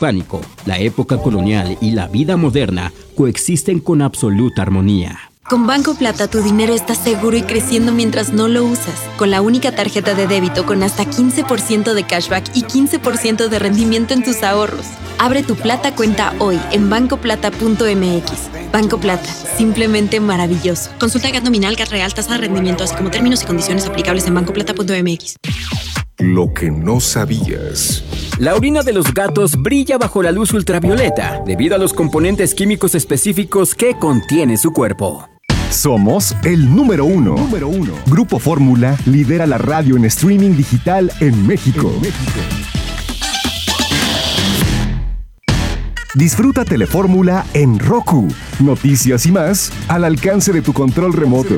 prehispánico, la época colonial y la vida moderna coexisten con absoluta armonía. Con Banco Plata tu dinero está seguro y creciendo mientras no lo usas. Con la única tarjeta de débito con hasta 15% de cashback y 15% de rendimiento en tus ahorros. Abre tu Plata cuenta hoy en bancoplata.mx. Banco Plata, simplemente maravilloso. Consulta GAT nominal, GAT real, tasa de rendimiento, así como términos y condiciones aplicables en bancoplata.mx. Lo que no sabías. La orina de los gatos brilla bajo la luz ultravioleta debido a los componentes químicos específicos que contiene su cuerpo. Somos el número uno. Grupo Fórmula lidera la radio en streaming digital en México. Disfruta Telefórmula en Roku. Noticias y más al alcance de tu control remoto.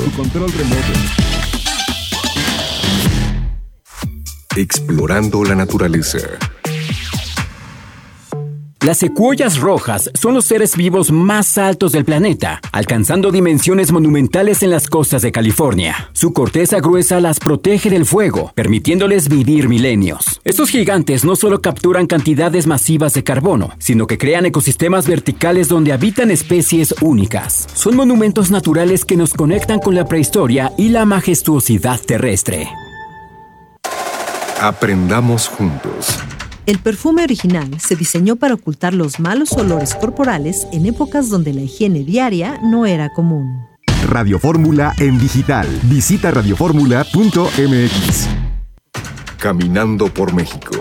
Explorando la naturaleza. Las secuoyas rojas son los seres vivos más altos del planeta, alcanzando dimensiones monumentales en las costas de California. Su corteza gruesa las protege del fuego, permitiéndoles vivir milenios. Estos gigantes no solo capturan cantidades masivas de carbono, sino que crean ecosistemas verticales donde habitan especies únicas. Son monumentos naturales que nos conectan con la prehistoria y la majestuosidad terrestre. Aprendamos juntos. El perfume original se diseñó para ocultar los malos olores corporales en épocas donde la higiene diaria no era común. Radio Fórmula en digital. Visita radioformula.mx. Caminando por México.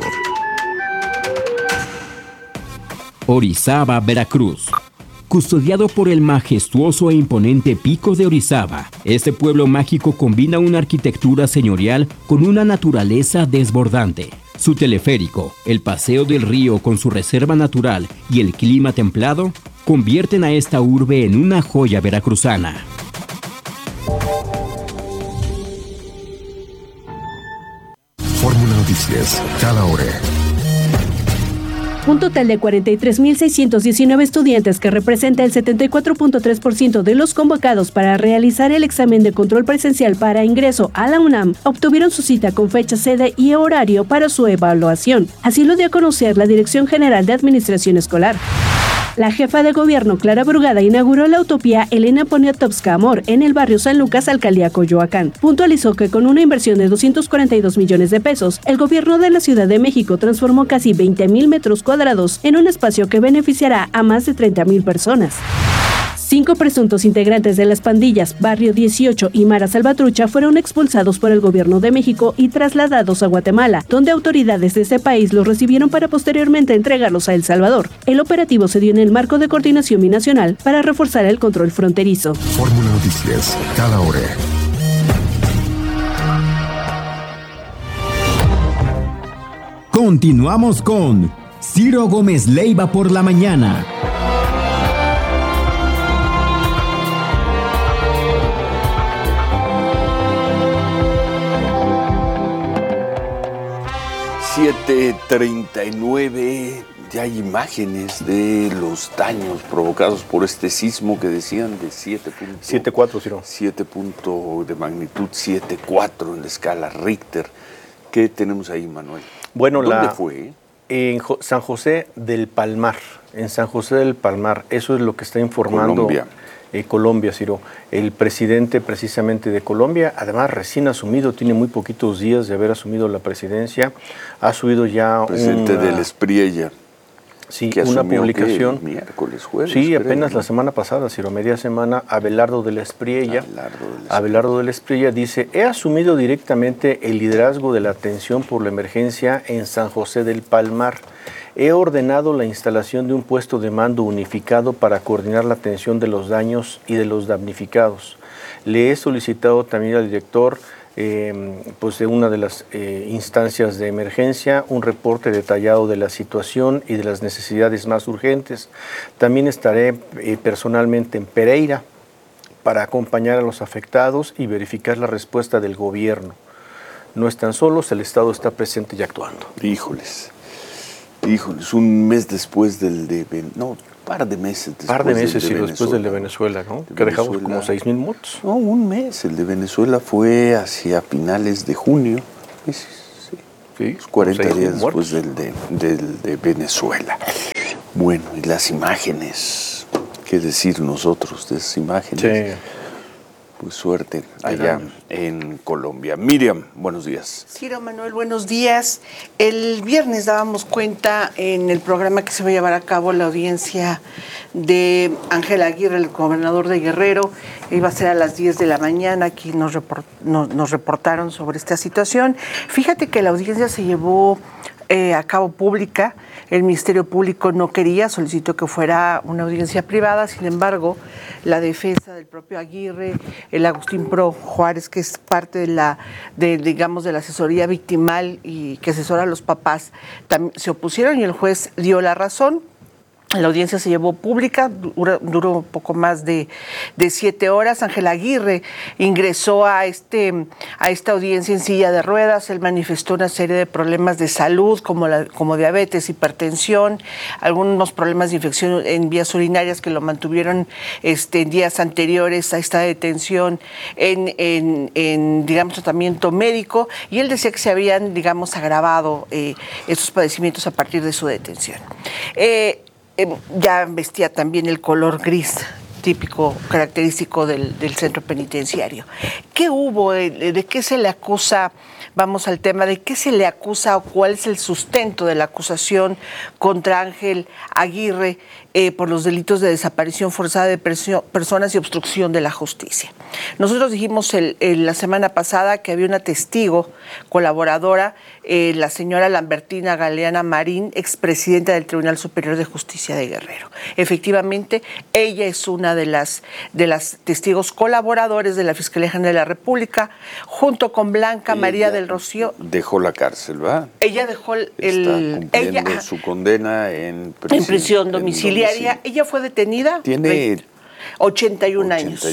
Orizaba, Veracruz. Custodiado por el majestuoso e imponente Pico de Orizaba, este pueblo mágico combina una arquitectura señorial con una naturaleza desbordante. Su teleférico, el paseo del río con su reserva natural y el clima templado convierten a esta urbe en una joya veracruzana. Fórmula Noticias, cada hora. Un total de 43.619 estudiantes, que representa el 74.3% de los convocados para realizar el examen de control presencial para ingreso a la UNAM, obtuvieron su cita con fecha, sede y horario para su evaluación. Así lo dio a conocer la Dirección General de Administración Escolar. La jefa de gobierno, Clara Brugada, inauguró la utopía Elena Poniatowska Amor en el barrio San Lucas, alcaldía Coyoacán. Puntualizó que con una inversión de 242 millones de pesos, el gobierno de la Ciudad de México transformó casi 20,000 metros cuadrados en un espacio que beneficiará a más de 30,000 personas. 5 presuntos integrantes de las pandillas Barrio 18 y Mara Salvatrucha fueron expulsados por el gobierno de México y trasladados a Guatemala, donde autoridades de ese país los recibieron para posteriormente entregarlos a El Salvador. El operativo se dio en el marco de coordinación binacional para reforzar el control fronterizo. Fórmula Noticias, cada hora. Continuamos con Ciro Gómez Leiva por la mañana. ...7:39... ya hay imágenes de los daños provocados por este sismo que decían de 7.4, Ciro. 7 punto de magnitud, 7.4 en la escala Richter. ¿Qué tenemos ahí, Manuel? Bueno, ¿Dónde fue? En San José del Palmar. En San José del Palmar. Eso es lo que está informando Colombia, Ciro. El presidente precisamente de Colombia, además recién asumido, tiene muy poquitos días de haber asumido la presidencia, ha subido ya presidente del Espriella. Sí, una publicación. Miércoles, jueves. Sí, apenas la semana pasada, Ciro, media semana, Abelardo de la Espriella. Abelardo de la Espriella dice: he asumido directamente el liderazgo de la atención por la emergencia en San José del Palmar. He ordenado la instalación de un puesto de mando unificado para coordinar la atención de los daños y de los damnificados. Le he solicitado también al director pues de una de las instancias de emergencia un reporte detallado de la situación y de las necesidades más urgentes. También estaré personalmente en Pereira para acompañar a los afectados y verificar la respuesta del gobierno. No están solos, el Estado está presente y actuando. Híjoles, un mes después par de meses después del de Venezuela, ¿no? Que dejamos como 6,000 muertos. No, un mes. El de Venezuela fue hacia finales de junio. Sí, 40 días después del de Venezuela. Bueno, y las imágenes, ¿qué decir nosotros de esas imágenes? Sí. Pues suerte allá en Colombia. Miriam, buenos días. Ciro Manuel, buenos días. El viernes dábamos cuenta en el programa que se va a llevar a cabo la audiencia de Ángel Aguirre, el gobernador de Guerrero. Iba a ser a las 10 de la mañana. Aquí nos reportaron sobre esta situación. Fíjate que la audiencia se llevó a cabo pública. El Ministerio Público no quería, solicitó que fuera una audiencia privada. Sin embargo, la defensa del propio Aguirre, el Agustín Pro Juárez, que es parte de la asesoría victimal y que asesora a los papás, se opusieron y el juez dio la razón. La audiencia se llevó pública, duró un poco más de 7 horas. Ángel Aguirre ingresó a esta audiencia en silla de ruedas. Él manifestó una serie de problemas de salud como diabetes, hipertensión, algunos problemas de infección en vías urinarias que lo mantuvieron en días anteriores a esta detención en tratamiento médico, y él decía que se habían, agravado estos padecimientos a partir de su detención. Ya vestía también el color gris típico, característico del centro penitenciario. ¿Qué hubo? ¿De qué se le acusa? Vamos al tema, ¿de qué se le acusa o cuál es el sustento de la acusación contra Ángel Aguirre por los delitos de desaparición forzada de personas y obstrucción de la justicia? Nosotros dijimos la semana pasada que había una testigo colaboradora, la señora Lambertina Galeana Marín, expresidenta del Tribunal Superior de Justicia de Guerrero. Efectivamente, ella es una de las testigos colaboradores de la Fiscalía General de la República, junto con Blanca María del Rocío. Dejó la cárcel, ¿verdad? Ella dejó cumpliendo su condena en prisión domiciliaria. Ella fue detenida. Tiene 81 años.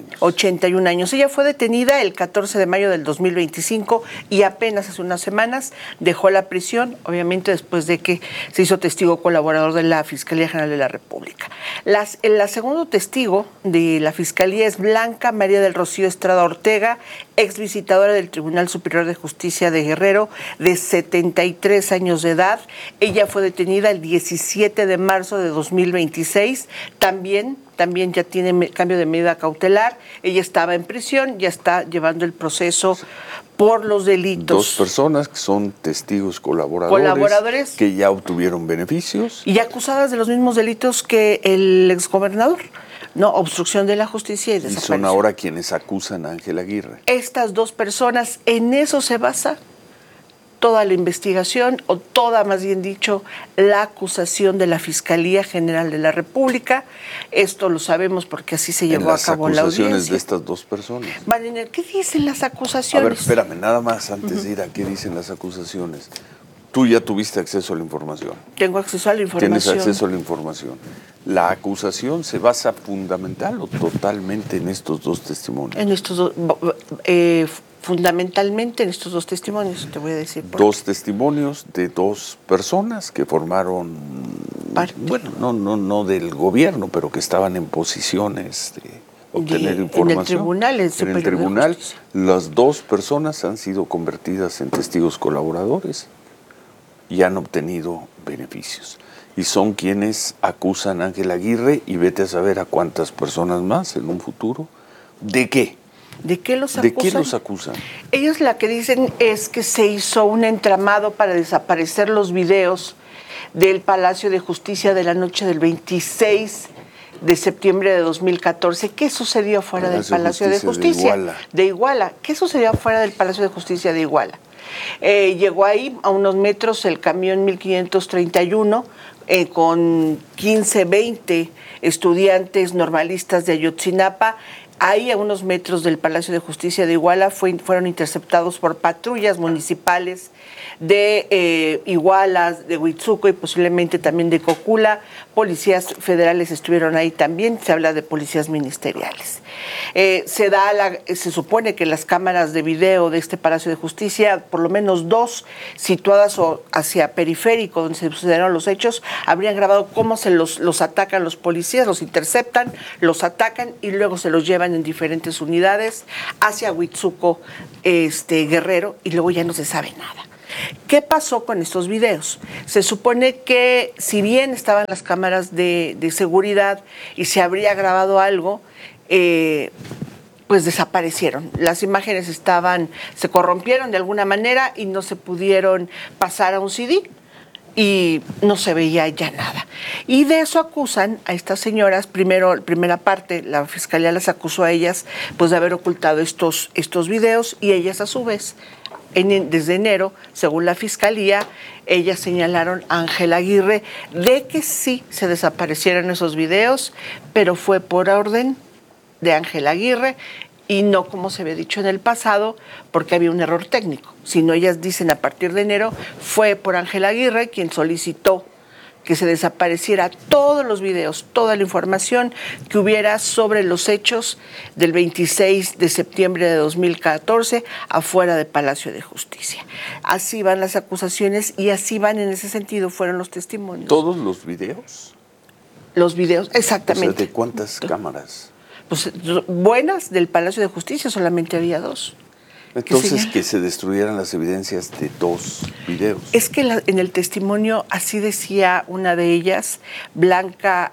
81 años. Ella fue detenida el 14 de mayo del 2025 y apenas hace unas semanas dejó la prisión, obviamente después de que se hizo testigo colaborador de la Fiscalía General de la República. La segundo testigo de la Fiscalía es Blanca María del Rocío Estrada Ortega, ex visitadora del Tribunal Superior de Justicia de Guerrero, de 73 años de edad. Ella fue detenida el 17 de marzo de 2026, también ya tiene cambio de medida cautelar. Ella estaba en prisión, ya está llevando el proceso por los delitos. 2 personas que son testigos colaboradores que ya obtuvieron beneficios. Y acusadas de los mismos delitos que el exgobernador, ¿no? Obstrucción de la justicia y desaparición. Y son ahora quienes acusan a Ángel Aguirre. Estas 2 personas, en eso se basa toda la investigación, o toda, más bien dicho, la acusación de la Fiscalía General de la República. Esto lo sabemos porque así se llevó a cabo la audiencia. Las acusaciones de estas 2 personas. Mariner, ¿qué dicen las acusaciones? A ver, espérame, nada más antes de ir a qué dicen las acusaciones. Tú ya tuviste acceso a la información. Tengo acceso a la información. Tienes acceso a la información. ¿La acusación se basa fundamental o totalmente en estos 2 testimonios? En estos dos, fundamentalmente en estos 2 testimonios, te voy a decir. 2 testimonios de 2 personas que formaron, bueno, no del gobierno, pero que estaban en posiciones de obtener información. En el tribunal, en el tribunal, las 2 personas han sido convertidas en testigos colaboradores y han obtenido beneficios. Y son quienes acusan a Ángel Aguirre, y vete a saber a cuántas personas más en un futuro. ¿De qué? ¿De qué los acusan? ¿De qué los acusan? Ellos la que dicen es que se hizo un entramado para desaparecer los videos del Palacio de Justicia de la noche del 26 de septiembre de 2014. ¿Qué sucedió fuera del Palacio de Justicia? De Iguala. ¿Qué sucedió fuera del Palacio de Justicia de Iguala? Llegó ahí a unos metros el camión 1531 con 20 estudiantes normalistas de Ayotzinapa. Ahí, a unos metros del Palacio de Justicia de Iguala, fueron interceptados por patrullas municipales de Iguala, de Huitzuco y posiblemente también de Cocula. Policías federales estuvieron ahí también, se habla de policías ministeriales. Se supone que las cámaras de video de este Palacio de Justicia, por lo menos 2 situadas hacia periférico, donde se sucedieron los hechos, habrían grabado cómo se los atacan los policías, los interceptan, los atacan y luego se los llevan en diferentes unidades hacia Huitzuco, Guerrero, y luego ya no se sabe nada. ¿Qué pasó con estos videos? Se supone que si bien estaban las cámaras de seguridad y se habría grabado algo, pues desaparecieron. Las imágenes se corrompieron de alguna manera y no se pudieron pasar a un CD y no se veía ya nada. Y de eso acusan a estas señoras. Primera parte, la fiscalía las acusó a ellas pues de haber ocultado estos videos, y ellas a su vez, desde enero, según la fiscalía, ellas señalaron a Ángela Aguirre de que sí se desaparecieron esos videos, pero fue por orden de Ángela Aguirre y no como se había dicho en el pasado, porque había un error técnico. Sino ellas dicen a partir de enero fue por Ángela Aguirre quien solicitó que se desapareciera todos los videos, toda la información que hubiera sobre los hechos del 26 de septiembre de 2014 afuera del Palacio de Justicia. Así van las acusaciones y así van, en ese sentido fueron los testimonios. ¿Todos los videos? Los videos, exactamente. O sea, ¿de cuántas cámaras? Pues buenas, del Palacio de Justicia solamente había 2. Entonces, que se destruyeran las evidencias de 2 videos. Es que en el testimonio así decía una de ellas, Blanca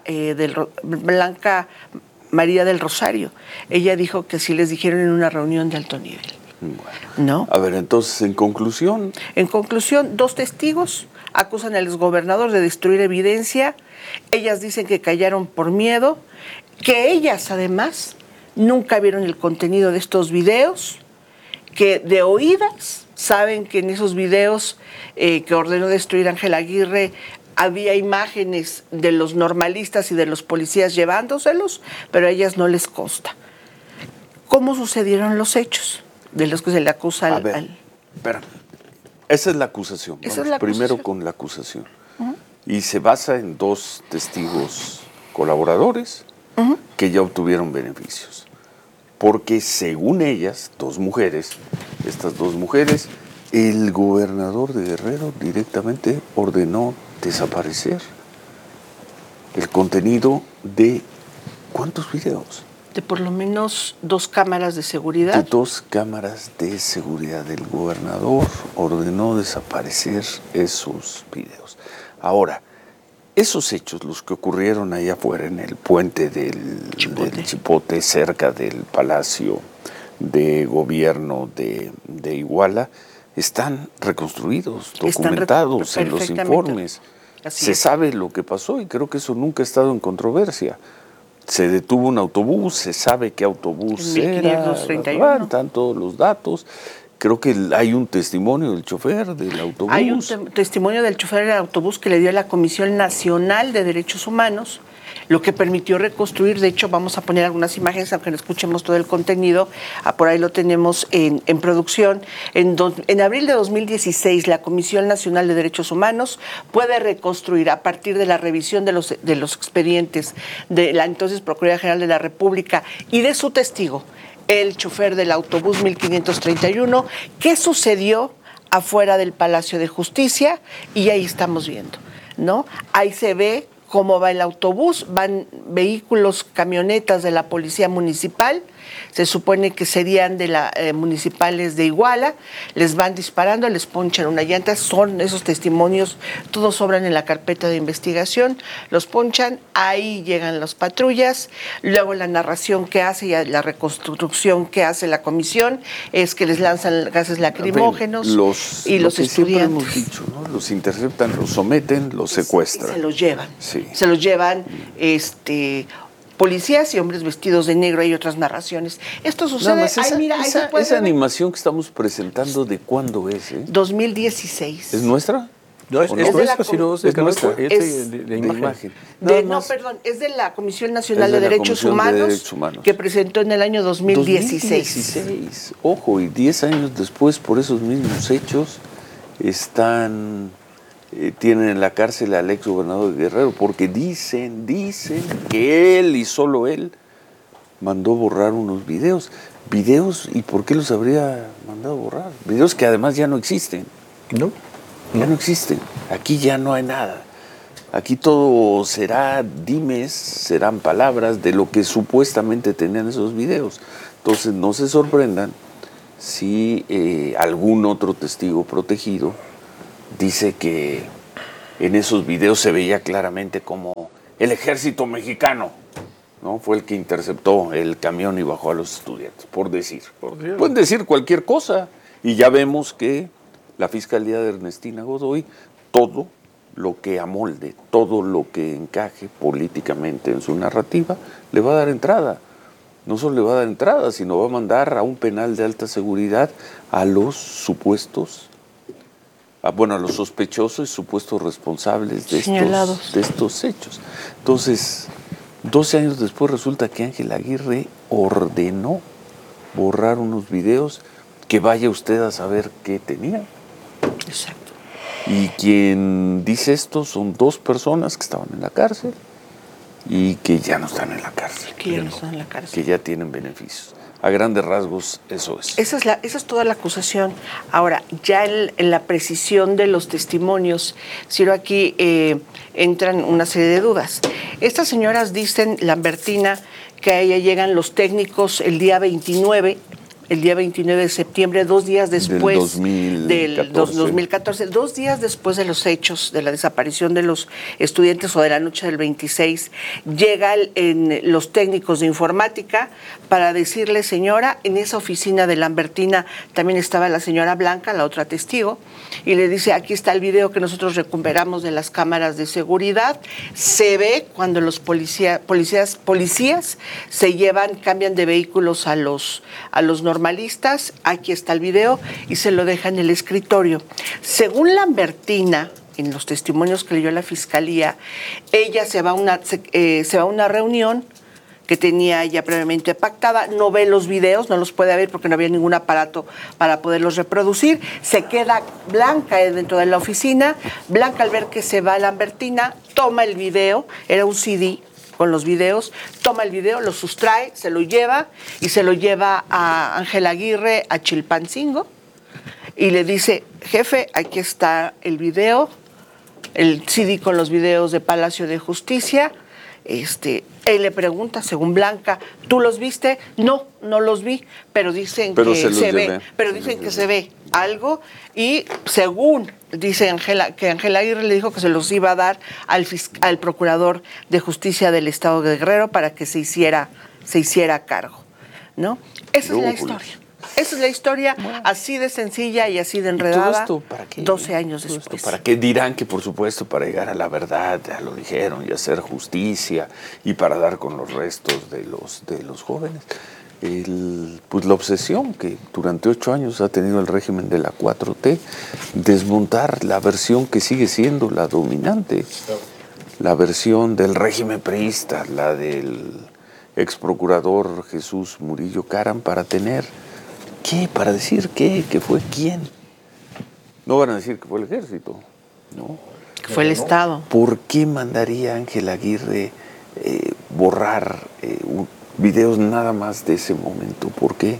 María del Rosario. Ella dijo que así les dijeron en una reunión de alto nivel. Bueno, ¿no? A ver, entonces, en conclusión. En conclusión, 2 testigos acusan al exgobernador de destruir evidencia. Ellas dicen que callaron por miedo, que ellas además nunca vieron el contenido de estos videos, que de oídas saben que en esos videos que ordenó destruir Ángela Aguirre había imágenes de los normalistas y de los policías llevándoselos, pero a ellas no les consta. ¿Cómo sucedieron los hechos de los que se le acusa Espera, esa es la acusación. Primero con la acusación. Y se basa en 2 testigos colaboradores que ya obtuvieron beneficios. Porque según ellas, 2 mujeres, estas 2 mujeres, el gobernador de Guerrero directamente ordenó desaparecer el contenido de ¿cuántos videos? De por lo menos 2 cámaras de seguridad. De 2 cámaras de seguridad. El gobernador ordenó desaparecer esos videos. Ahora, esos hechos, los que ocurrieron allá afuera en el puente del Chipote, cerca del Palacio de Gobierno de Iguala, están reconstruidos, documentados en los informes. Se sabe lo que pasó y creo que eso nunca ha estado en controversia. Se detuvo un autobús, se sabe qué autobús era, están todos los datos. Creo que hay un testimonio del chofer del autobús. Hay un testimonio del chofer del autobús que le dio a la Comisión Nacional de Derechos Humanos, lo que permitió reconstruir. De hecho, vamos a poner algunas imágenes, aunque no escuchemos todo el contenido. Por ahí lo tenemos en producción. En abril de 2016, la Comisión Nacional de Derechos Humanos puede reconstruir, a partir de la revisión de los expedientes de la entonces Procuraduría General de la República y de su testigo, el chofer del autobús 1531, qué sucedió afuera del Palacio de Justicia, y ahí estamos viendo, ¿no? Ahí se ve cómo va el autobús, van vehículos, camionetas de la Policía Municipal, se supone que serían de municipales de Iguala, les van disparando, les ponchan una llanta, son esos testimonios, todos sobran en la carpeta de investigación, los ponchan, ahí llegan las patrullas, luego la narración que hace y la reconstrucción que hace la comisión es que les lanzan gases lacrimógenos y los estudiantes. Hemos dicho, ¿no? Los interceptan, los someten, los secuestran. Se los llevan, sí. Se los llevan, policías y hombres vestidos de negro. Hay otras narraciones. Esto sucede. Esa animación que estamos presentando, ¿de cuándo es? 2016. ¿Es nuestra? No, es nuestra, si no es nuestra. De imagen. Perdón, es de la Comisión Nacional de Derechos Humanos que presentó en el año 2016. Ojo, y 10 años después, por esos mismos hechos, tienen en la cárcel al ex gobernador de Guerrero, porque dicen que él y solo él mandó borrar unos videos. ¿Y por qué los habría mandado borrar? Videos que además ya no existen. No. Ya no existen. Aquí ya no hay nada. Aquí todo será dimes, serán palabras de lo que supuestamente tenían esos videos. Entonces no se sorprendan si algún otro testigo protegido dice que en esos videos se veía claramente como el ejército mexicano, ¿no? Fue el que interceptó el camión y bajó a los estudiantes, por decir. Pueden decir cualquier cosa. Y ya vemos que la Fiscalía de Ernestina Godoy, todo lo que amolde, todo lo que encaje políticamente en su narrativa, le va a dar entrada. No solo le va a dar entrada, sino va a mandar a un penal de alta seguridad a los supuestos, a los sospechosos y supuestos responsables de estos hechos. Entonces, 12 años después resulta que Ángel Aguirre ordenó borrar unos videos que vaya usted a saber qué tenían. Exacto. Y quien dice esto son 2 personas que estaban en la cárcel y que ya no están en la cárcel. Que ya tienen beneficios. A grandes rasgos, eso es. Esa es toda la acusación. Ahora, ya en la precisión de los testimonios, Ciro, aquí entran una serie de dudas. Estas señoras dicen, Lambertina, que a ella llegan los técnicos el día 29 de septiembre, 2 días después del 2014, 2 días después de los hechos de la desaparición de los estudiantes o de la noche del 26, llegan los técnicos de informática para decirle, señora, en esa oficina de Lambertina también estaba la señora Blanca, la otra testigo, y le dice, aquí está el video que nosotros recuperamos de las cámaras de seguridad. Se ve cuando los policías cambian de vehículos a los normalistas. Aquí está el video y se lo deja en el escritorio. Según Lambertina, en los testimonios que leyó la fiscalía, ella se va a una reunión que tenía ya previamente pactada, no ve los videos, no los puede ver porque no había ningún aparato para poderlos reproducir. Se queda Blanca dentro de la oficina. Blanca, al ver que se va Lambertina, toma el video, era un CD con los videos, toma el video, lo sustrae, se lo lleva y se lo lleva a Ángel Aguirre, a Chilpancingo, y le dice, jefe, aquí está el video, el CD con los videos de Palacio de Justicia. Él le pregunta, según Blanca, ¿tú los viste? No, no los vi, pero dicen que se ve, se ve algo, y según dice que Ángel Aguirre le dijo que se los iba a dar al procurador de justicia del estado de Guerrero para que se hiciera cargo, ¿no? Esa es la historia. Esa es la historia, así de sencilla y así de enredada. ¿Todo esto para qué? 12 años después. ¿Para qué? Dirán que, por supuesto, para llegar a la verdad, ya lo dijeron, y hacer justicia, y para dar con los restos de los jóvenes. Pues la obsesión que durante 8 años ha tenido el régimen de la 4T, desmontar la versión que sigue siendo la dominante, la versión del régimen priista, la del ex procurador Jesús Murillo Caram, para tener... ¿Qué? ¿Para decir qué? ¿Que fue quién? No van a decir que fue el ejército, ¿no? Que fue el Estado. ¿Por qué mandaría Ángel Aguirre borrar videos nada más de ese momento? ¿Por qué?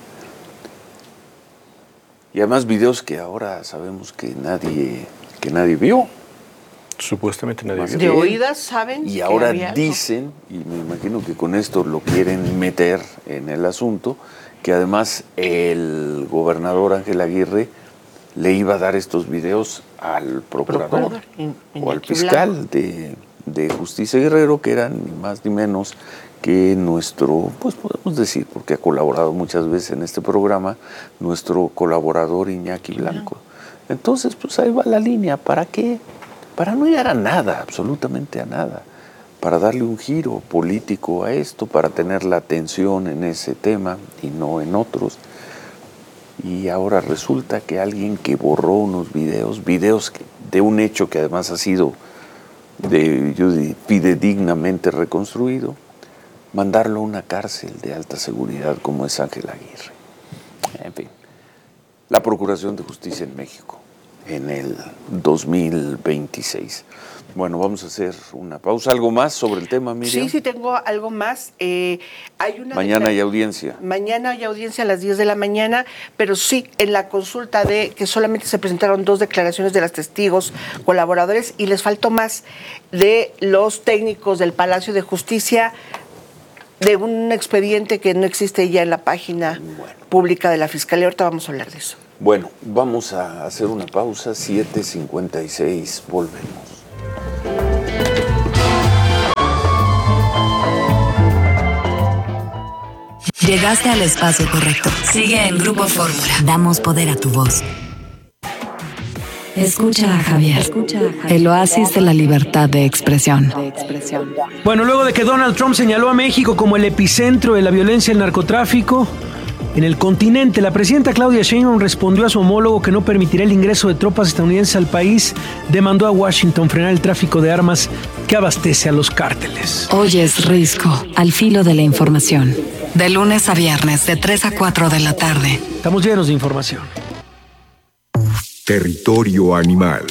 Y además videos que ahora sabemos que nadie vio. Supuestamente nadie vio. De oídas saben. Y ahora dicen, y me imagino que con esto lo quieren meter en el asunto, que además el gobernador Ángel Aguirre le iba a dar estos videos al procurador o al fiscal de Justicia Guerrero, que eran ni más ni menos que nuestro, pues podemos decir, porque ha colaborado muchas veces en este programa, nuestro colaborador Iñaki Blanco. Entonces, pues ahí va la línea. ¿Para qué? Para no llegar a nada, absolutamente a nada. Para darle un giro político a esto, para tener la atención en ese tema y no en otros. Y ahora resulta que alguien que borró unos videos de un hecho que además ha sido fidedignamente reconstruido, mandarlo a una cárcel de alta seguridad como es Ángel Aguirre. En fin, la Procuración de Justicia en México en el 2026. Bueno, vamos a hacer una pausa. ¿Algo más sobre el tema, Miriam? Sí, tengo algo más. Mañana hay audiencia. Mañana hay audiencia a las 10 de la mañana, pero sí, en la consulta de que solamente se presentaron 2 declaraciones de los testigos colaboradores y les faltó más de los técnicos del Palacio de Justicia, de un expediente que no existe ya en la página pública de la Fiscalía. Ahorita vamos a hablar de eso. Bueno, vamos a hacer una pausa, 7:56, volvemos. Llegaste al espacio correcto. Sigue en Grupo Fórmula. Damos poder a tu voz. Escucha a Javier. El oasis de la libertad de expresión. Bueno, luego de que Donald Trump señaló a México como el epicentro de la violencia y el narcotráfico en el continente, la presidenta Claudia Sheinbaum respondió a su homólogo que no permitirá el ingreso de tropas estadounidenses al país. Demandó a Washington frenar el tráfico de armas que abastece a los cárteles. Hoy es Risco, al filo de la información. De lunes a viernes, de 3 a 4 de la tarde. Estamos llenos de información. Territorio animal.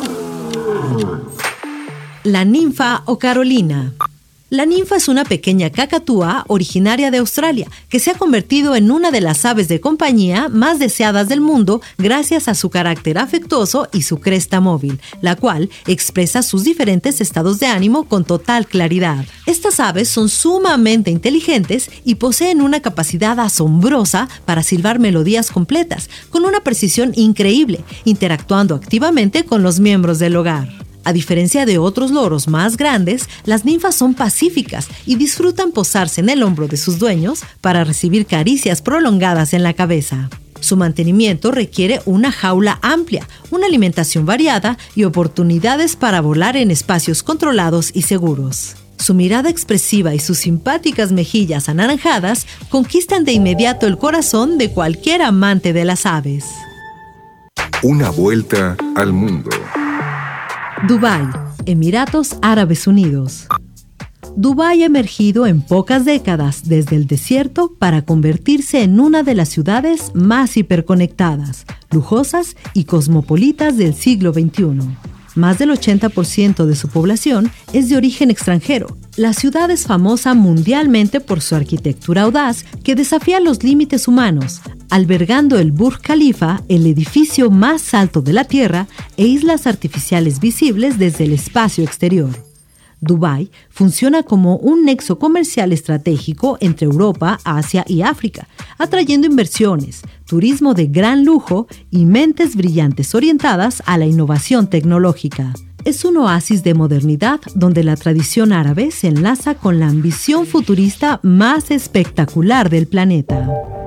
La ninfa o Carolina. La ninfa es una pequeña cacatúa originaria de Australia que se ha convertido en una de las aves de compañía más deseadas del mundo gracias a su carácter afectuoso y su cresta móvil, la cual expresa sus diferentes estados de ánimo con total claridad. Estas aves son sumamente inteligentes y poseen una capacidad asombrosa para silbar melodías completas, con una precisión increíble, interactuando activamente con los miembros del hogar. A diferencia de otros loros más grandes, las ninfas son pacíficas y disfrutan posarse en el hombro de sus dueños para recibir caricias prolongadas en la cabeza. Su mantenimiento requiere una jaula amplia, una alimentación variada y oportunidades para volar en espacios controlados y seguros. Su mirada expresiva y sus simpáticas mejillas anaranjadas conquistan de inmediato el corazón de cualquier amante de las aves. Una vuelta al mundo. Dubái, Emiratos Árabes Unidos. Dubái ha emergido en pocas décadas desde el desierto para convertirse en una de las ciudades más hiperconectadas, lujosas y cosmopolitas del siglo XXI. Más del 80% de su población es de origen extranjero. La ciudad es famosa mundialmente por su arquitectura audaz que desafía los límites humanos, albergando el Burj Khalifa, el edificio más alto de la Tierra, e islas artificiales visibles desde el espacio exterior. Dubái funciona como un nexo comercial estratégico entre Europa, Asia y África, atrayendo inversiones, turismo de gran lujo y mentes brillantes orientadas a la innovación tecnológica. Es un oasis de modernidad donde la tradición árabe se enlaza con la ambición futurista más espectacular del planeta.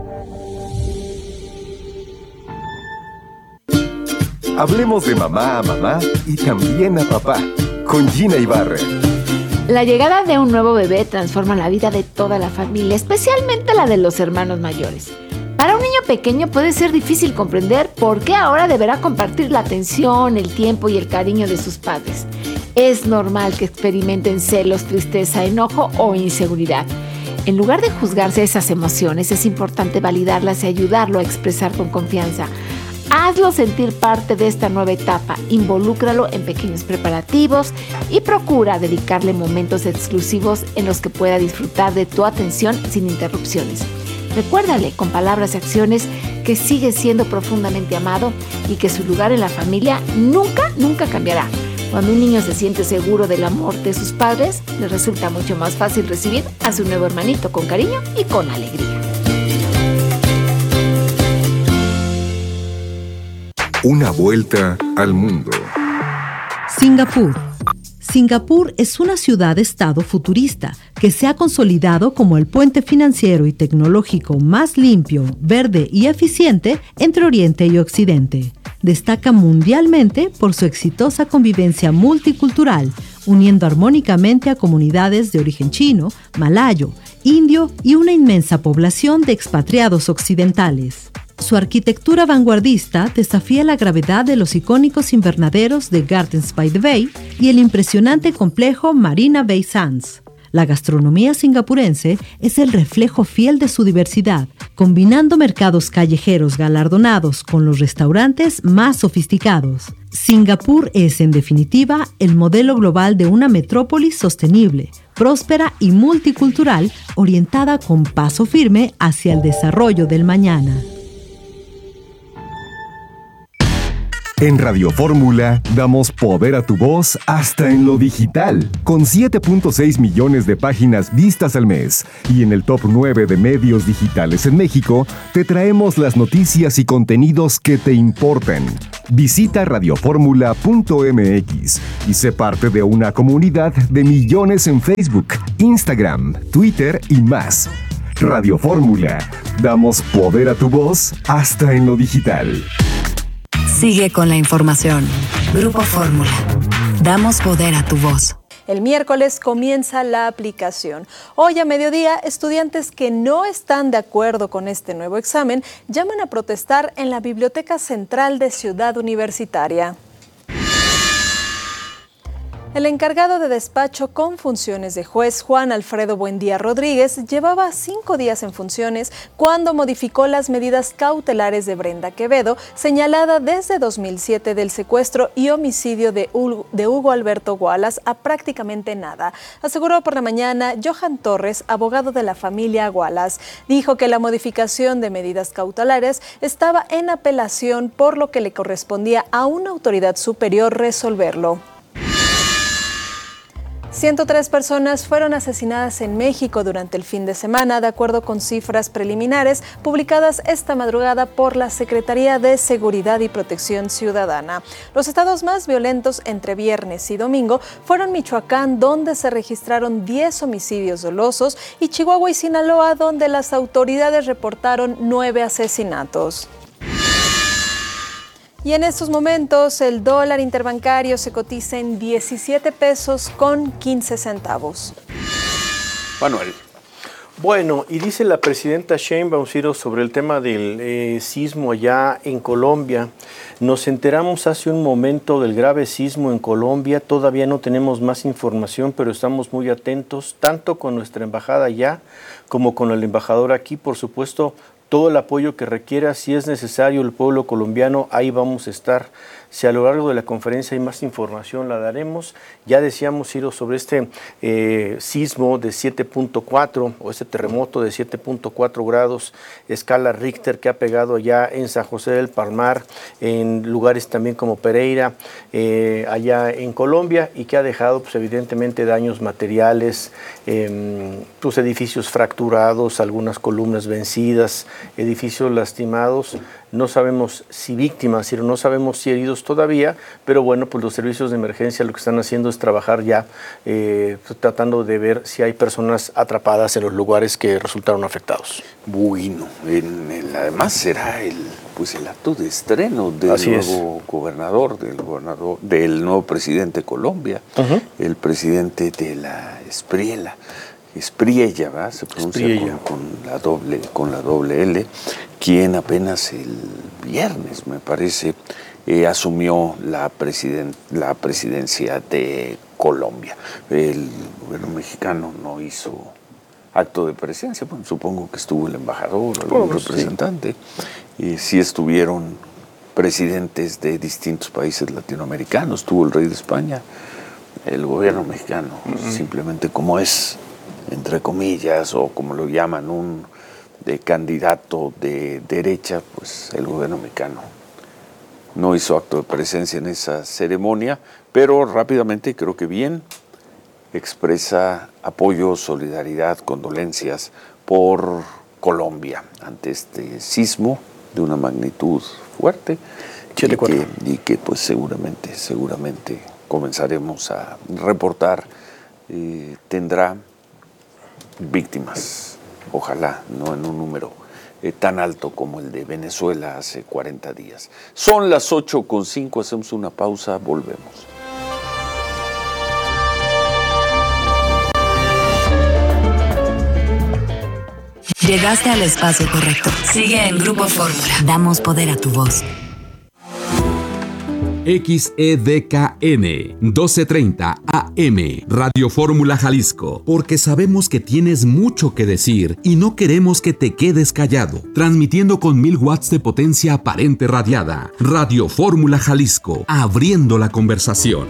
Hablemos de mamá a mamá y también a papá, con Gina Ibarra. La llegada de un nuevo bebé transforma la vida de toda la familia, especialmente la de los hermanos mayores. Para un niño pequeño puede ser difícil comprender por qué ahora deberá compartir la atención, el tiempo y el cariño de sus padres. Es normal que experimenten celos, tristeza, enojo o inseguridad. En lugar de juzgarse esas emociones, es importante validarlas y ayudarlo a expresar con confianza. Hazlo sentir parte de esta nueva etapa, involúcralo en pequeños preparativos y procura dedicarle momentos exclusivos en los que pueda disfrutar de tu atención sin interrupciones. Recuérdale con palabras y acciones que sigue siendo profundamente amado y que su lugar en la familia nunca cambiará. Cuando un niño se siente seguro del amor de sus padres, le resulta mucho más fácil recibir a su nuevo hermanito con cariño y con alegría. Una vuelta al mundo. Singapur. Singapur es una ciudad-estado futurista que se ha consolidado como el puente financiero y tecnológico más limpio, verde y eficiente entre Oriente y Occidente. Destaca mundialmente por su exitosa convivencia multicultural, uniendo armónicamente a comunidades de origen chino, malayo, indio y una inmensa población de expatriados occidentales. Su arquitectura vanguardista desafía la gravedad de los icónicos invernaderos de Gardens by the Bay y el impresionante complejo Marina Bay Sands. La gastronomía singapurense es el reflejo fiel de su diversidad, combinando mercados callejeros galardonados con los restaurantes más sofisticados. Singapur es, en definitiva, el modelo global de una metrópolis sostenible, próspera y multicultural, orientada con paso firme hacia el desarrollo del mañana. En Radio Fórmula damos poder a tu voz hasta en lo digital, con 7.6 millones de páginas vistas al mes. Y en el top 9 de medios digitales en México, te traemos las noticias y contenidos que te importan. Visita radioformula.mx y sé parte de una comunidad de millones en Facebook, Instagram, Twitter y más. Radio Fórmula, damos poder a tu voz hasta en lo digital. Sigue con la información. Grupo Fórmula. Damos poder a tu voz. El miércoles comienza la aplicación. Hoy a mediodía, estudiantes que no están de acuerdo con este nuevo examen llaman a protestar en la Biblioteca Central de Ciudad Universitaria. El encargado de despacho con funciones de juez, Juan Alfredo Buendía Rodríguez, llevaba 5 días en funciones cuando modificó las medidas cautelares de Brenda Quevedo, señalada desde 2007 del secuestro y homicidio de Hugo Alberto Wallace a prácticamente nada. Aseguró por la mañana Johan Torres, abogado de la familia Wallace. Dijo que la modificación de medidas cautelares estaba en apelación, por lo que le correspondía a una autoridad superior resolverlo. 103 personas fueron asesinadas en México durante el fin de semana, de acuerdo con cifras preliminares publicadas esta madrugada por la Secretaría de Seguridad y Protección Ciudadana. Los estados más violentos entre viernes y domingo fueron Michoacán, donde se registraron 10 homicidios dolosos, y Chihuahua y Sinaloa, donde las autoridades reportaron 9 asesinatos. Y en estos momentos el dólar interbancario se cotiza en 17 pesos con 15 centavos. Manuel. Bueno, y dice la presidenta Sheinbaum, Ciro, sobre el tema del sismo allá en Colombia. Nos enteramos hace un momento del grave sismo en Colombia. Todavía no tenemos más información, pero estamos muy atentos, tanto con nuestra embajada allá como con el embajador aquí. Por supuesto, todo el apoyo que requiera, si es necesario, el pueblo colombiano, ahí vamos a estar. Si a lo largo de la conferencia hay más información, la daremos. Ya decíamos, Ciro, sobre este sismo de 7.4 o este terremoto de 7.4 grados, escala Richter, que ha pegado allá en San José del Palmar, en lugares también como Pereira, allá en Colombia, y que ha dejado, pues, evidentemente daños materiales, tus edificios fracturados, algunas columnas vencidas, edificios lastimados. No sabemos si víctimas, no sabemos si heridos todavía, pero bueno, pues los servicios de emergencia lo que están haciendo es trabajar ya, tratando de ver si hay personas atrapadas en los lugares que resultaron afectados. Bueno, además será el acto de estreno del nuevo gobernador, del nuevo presidente de Colombia, el presidente de la Espriella, ¿verdad? Se pronuncia con la doble L, quien apenas el viernes, me parece, asumió la presidencia de Colombia. El gobierno mexicano no hizo acto de presencia, bueno, supongo que estuvo el embajador, algún representante, y sí estuvieron presidentes de distintos países latinoamericanos, estuvo el rey de España. El gobierno mexicano, simplemente como es, entre comillas, o como lo llaman, un candidato de derecha, pues el gobierno mexicano no hizo acto de presencia en esa ceremonia, pero rápidamente, creo que bien, expresa apoyo, solidaridad, condolencias por Colombia ante este sismo de una magnitud fuerte y que pues seguramente comenzaremos a reportar, tendrá víctimas, ojalá no en un número tan alto como el de Venezuela hace 40 días. Son las 8:05, hacemos una pausa, volvemos. Llegaste al espacio correcto. Sigue en Grupo Fórmula. Damos poder a tu voz. XEDKN 1230 AM Radio Fórmula Jalisco, porque sabemos que tienes mucho que decir y no queremos que te quedes callado. Transmitiendo con 1000 watts de potencia aparente radiada. Radio Fórmula Jalisco, abriendo la conversación.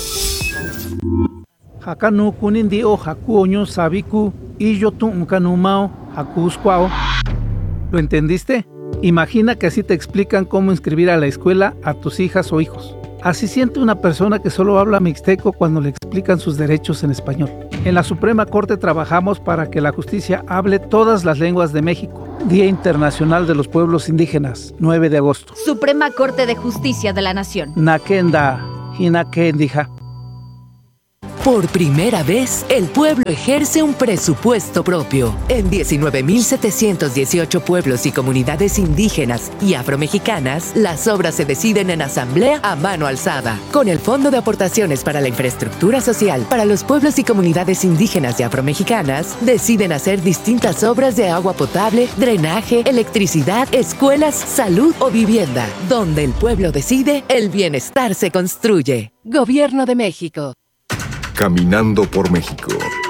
Hakanu kunindi o hakuño sabiku y yo tu kanumao hakuskwao. ¿Lo entendiste? Imagina que así te explican cómo inscribir a la escuela a tus hijas o hijos. Así siente una persona que solo habla mixteco cuando le explican sus derechos en español. En la Suprema Corte trabajamos para que la justicia hable todas las lenguas de México. Día Internacional de los Pueblos Indígenas, 9 de agosto. Suprema Corte de Justicia de la Nación. Nakenda, Hinakendija. Por primera vez, el pueblo ejerce un presupuesto propio. En 19.718 pueblos y comunidades indígenas y afromexicanas, las obras se deciden en asamblea a mano alzada. Con el Fondo de Aportaciones para la Infraestructura Social para los pueblos y comunidades indígenas y afromexicanas, deciden hacer distintas obras de agua potable, drenaje, electricidad, escuelas, salud o vivienda. Donde el pueblo decide, el bienestar se construye. Gobierno de México. Caminando por México.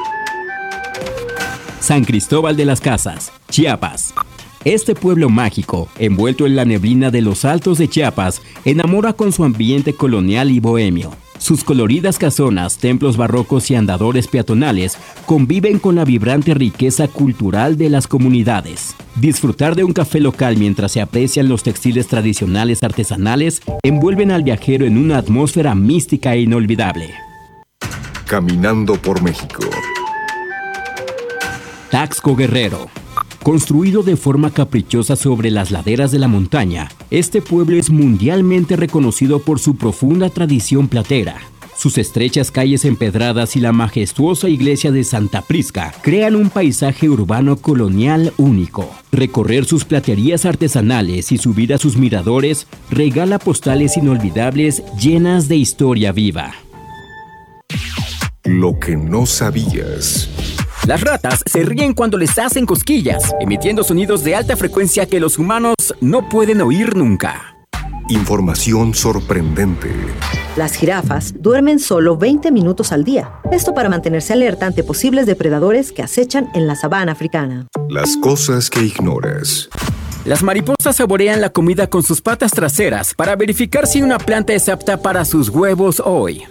San Cristóbal de las Casas, Chiapas. Este pueblo mágico, envuelto en la neblina de los altos de Chiapas, enamora con su ambiente colonial y bohemio. Sus coloridas casonas, templos barrocos y andadores peatonales conviven con la vibrante riqueza cultural de las comunidades. Disfrutar de un café local mientras se aprecian los textiles tradicionales artesanales envuelven al viajero en una atmósfera mística e inolvidable. Caminando por México. Taxco Guerrero. Construido de forma caprichosa sobre las laderas de la montaña, este pueblo es mundialmente reconocido por su profunda tradición platera. Sus estrechas calles empedradas y la majestuosa iglesia de Santa Prisca crean un paisaje urbano colonial único. Recorrer sus platerías artesanales y subir a sus miradores regala postales inolvidables llenas de historia viva. Lo que no sabías. Las ratas se ríen cuando les hacen cosquillas, emitiendo sonidos de alta frecuencia que los humanos no pueden oír nunca. Información sorprendente. Las jirafas duermen solo 20 minutos al día. Esto para mantenerse alerta ante posibles depredadores que acechan en la sabana africana. Las cosas que ignoras. Las mariposas saborean la comida con sus patas traseras para verificar si una planta es apta para sus huevos hoy.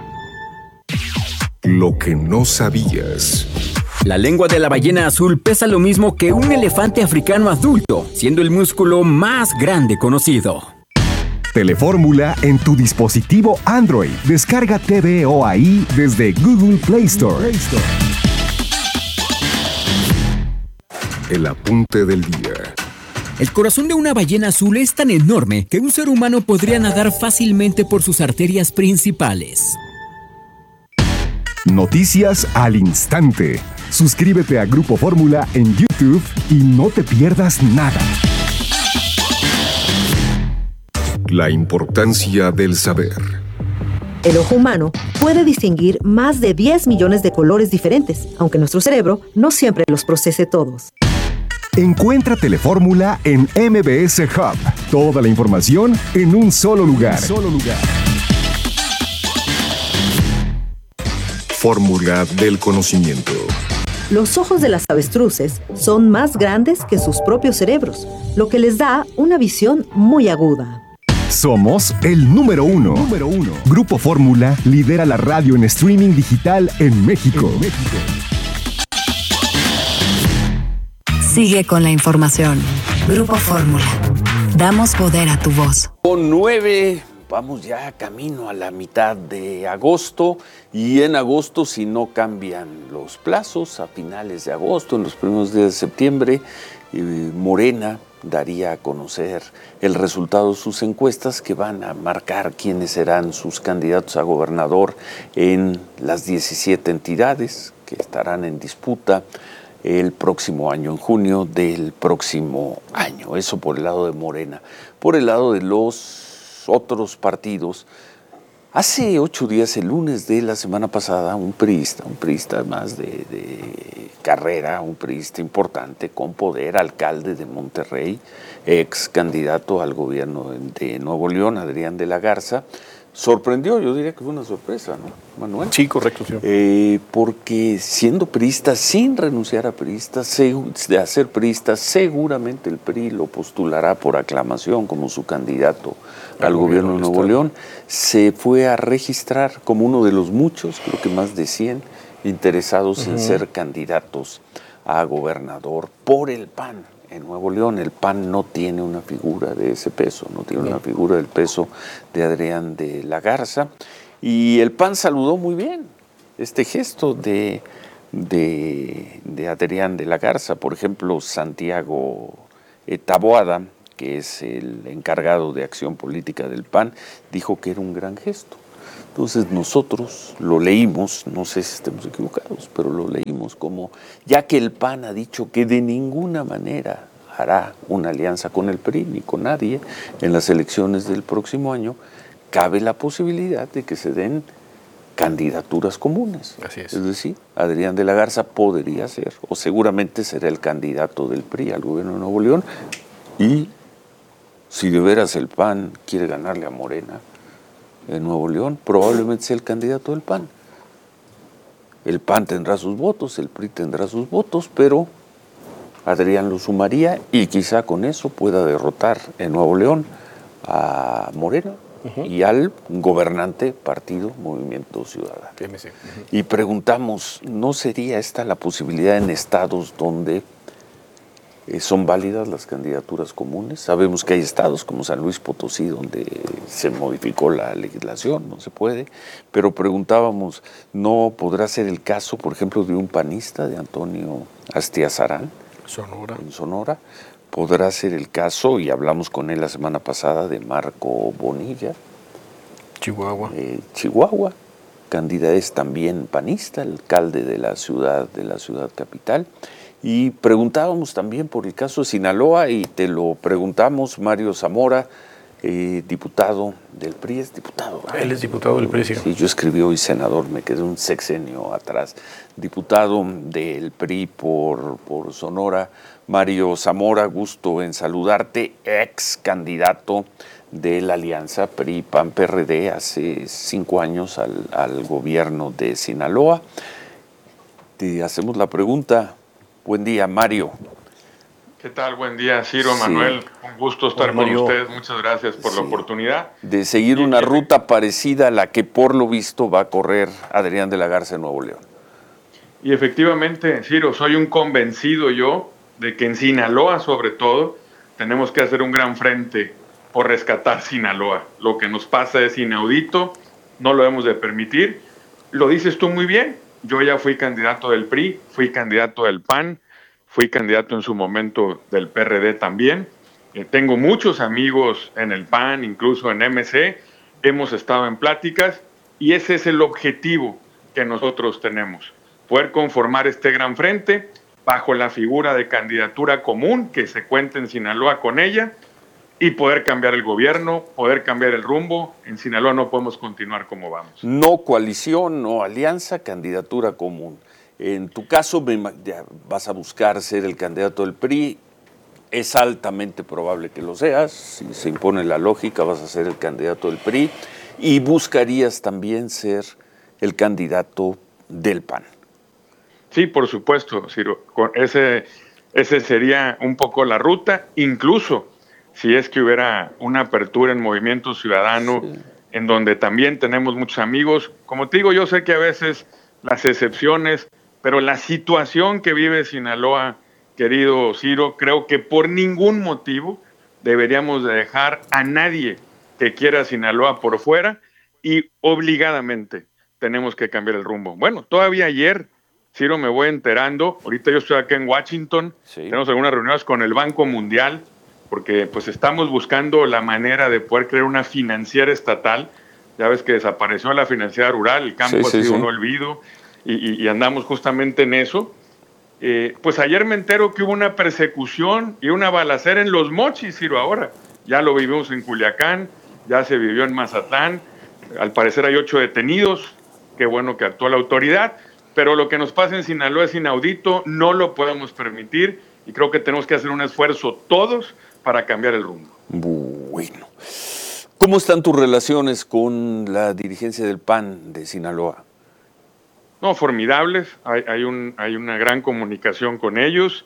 Lo que no sabías. La lengua de la ballena azul pesa lo mismo que un elefante africano adulto, siendo el músculo más grande conocido. Telefórmula en tu dispositivo Android. Descarga TVO ahí desde Google Play Store. El apunte del día. El corazón de una ballena azul es tan enorme que un ser humano podría nadar fácilmente por sus arterias principales. Noticias al instante. Suscríbete a Grupo Fórmula en YouTube y no te pierdas nada. La importancia del saber. El ojo humano puede distinguir más de 10 millones de colores diferentes, aunque nuestro cerebro no siempre los procese todos. Encuentra Telefórmula en MBS Hub. Toda la información en un solo lugar. Fórmula del conocimiento. Los ojos de las avestruces son más grandes que sus propios cerebros, lo que les da una visión muy aguda. Somos el número uno. Grupo Fórmula lidera la radio en streaming digital en México. Sigue con la información. Grupo Fórmula. Damos poder a tu voz. Con 9, vamos ya camino a la mitad de agosto. Y en agosto, si no cambian los plazos, a finales de agosto, en los primeros días de septiembre, Morena daría a conocer el resultado de sus encuestas que van a marcar quiénes serán sus candidatos a gobernador en las 17 entidades que estarán en disputa el próximo año, en junio del próximo año. Eso por el lado de Morena. Por el lado de los otros partidos, hace 8 días, el lunes de la semana pasada, un priista más de carrera, un priista importante, con poder, alcalde de Monterrey, ex candidato al gobierno de Nuevo León, Adrián de la Garza, sorprendió, yo diría que fue una sorpresa, ¿no, Manuel? Sí, correcto. Sí. Porque siendo priista, sin renunciar a ser priista, seguramente el PRI lo postulará por aclamación como su candidato al gobierno de Nuevo León. Se fue a registrar como uno de los muchos, creo que más de 100, interesados en ser candidatos a gobernador por el PAN en Nuevo León. El PAN no tiene una figura de ese peso, no tiene una figura del peso de Adrián de la Garza. Y el PAN saludó muy bien este gesto de Adrián de la Garza. Por ejemplo, Santiago Taboada, que es el encargado de acción política del PAN, dijo que era un gran gesto. Entonces nosotros lo leímos, no sé si estemos equivocados, pero lo leímos como, ya que el PAN ha dicho que de ninguna manera hará una alianza con el PRI ni con nadie en las elecciones del próximo año, cabe la posibilidad de que se den candidaturas comunes. Así es. Es decir, Adrián de la Garza podría ser, o seguramente será el candidato del PRI al gobierno de Nuevo León, y si de veras el PAN quiere ganarle a Morena en Nuevo León, probablemente sea el candidato del PAN. El PAN tendrá sus votos, el PRI tendrá sus votos, pero Adrián lo sumaría y quizá con eso pueda derrotar en Nuevo León a Morena y al gobernante partido Movimiento Ciudadano. Y preguntamos, ¿no sería esta la posibilidad en estados donde son válidas las candidaturas comunes? Sabemos que hay estados como San Luis Potosí donde se modificó la legislación, no se puede, pero preguntábamos, ¿no podrá ser el caso, por ejemplo, de un panista, de Antonio Astiazarán, en Sonora? Podrá ser el caso, y hablamos con él la semana pasada, de Marco Bonilla, Chihuahua, candidato, es también panista, alcalde de la ciudad capital. Y preguntábamos también por el caso de Sinaloa, y te lo preguntamos, Mario Zamora, diputado del PRI, es diputado. Él es diputado del PRI, sí. Sí, yo escribí hoy senador, me quedé un sexenio atrás. Diputado del PRI por Sonora, Mario Zamora, gusto en saludarte, ex candidato de la alianza PRI-PAN-PRD hace 5 años al gobierno de Sinaloa. Te hacemos la pregunta. Buen día, Mario. ¿Qué tal? Buen día, Ciro, Manuel. Un gusto estar con ustedes. Muchas gracias por la oportunidad. De seguir una ruta parecida a la que por lo visto va a correr Adrián de la Garza en Nuevo León. Y efectivamente, Ciro, soy un convencido yo de que en Sinaloa, sobre todo, tenemos que hacer un gran frente por rescatar Sinaloa. Lo que nos pasa es inaudito, no lo debemos de permitir. Lo dices tú muy bien. Yo ya fui candidato del PRI, fui candidato del PAN, fui candidato en su momento del PRD también. Tengo muchos amigos en el PAN, incluso en MC. Hemos estado en pláticas y ese es el objetivo que nosotros tenemos. Poder conformar este gran frente bajo la figura de candidatura común, que se cuente en Sinaloa con ella, y poder cambiar el gobierno, poder cambiar el rumbo. En Sinaloa no podemos continuar como vamos. No coalición, no alianza, candidatura común. En tu caso vas a buscar ser el candidato del PRI. Es altamente probable que lo seas. Si se impone la lógica, vas a ser el candidato del PRI. Y buscarías también ser el candidato del PAN. Sí, por supuesto, Ciro. Ese sería un poco la ruta. Incluso si es que hubiera una apertura en Movimiento Ciudadano, en donde también tenemos muchos amigos. Como te digo, yo sé que a veces las excepciones, pero la situación que vive Sinaloa, querido Ciro, creo que por ningún motivo deberíamos de dejar a nadie que quiera Sinaloa por fuera, y obligadamente tenemos que cambiar el rumbo. Bueno, todavía ayer, Ciro, me voy enterando, ahorita yo estoy acá en Washington, tenemos algunas reuniones con el Banco Mundial, porque pues estamos buscando la manera de poder crear una financiera estatal. Ya ves que desapareció la financiera rural, el campo ha sido un olvido, y andamos justamente en eso. Pues ayer me entero que hubo una persecución y una balacera en Los Mochis, Ciro, ahora. Ya lo vivimos en Culiacán, ya se vivió en Mazatlán, al parecer hay 8 detenidos, qué bueno que actuó la autoridad, pero lo que nos pasa en Sinaloa es inaudito, no lo podemos permitir, y creo que tenemos que hacer un esfuerzo todos para cambiar el rumbo. Bueno, ¿cómo están tus relaciones con la dirigencia del PAN de Sinaloa? No, formidables, hay una gran comunicación con ellos,